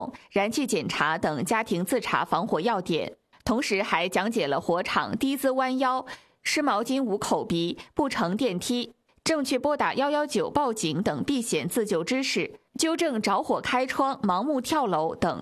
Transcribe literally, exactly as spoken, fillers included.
燃气检查等家庭自查防火要点，同时还讲解了火场低姿弯腰、湿毛巾捂口鼻、不乘电梯、正确拨打一一九报警等避险自救知识，纠正着火开窗、盲目跳楼等